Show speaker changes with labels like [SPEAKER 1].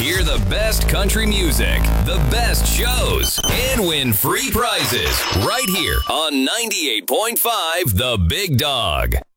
[SPEAKER 1] Hear the best country music, the best shows, and win free prizes right here on 98.5 The Big Dog.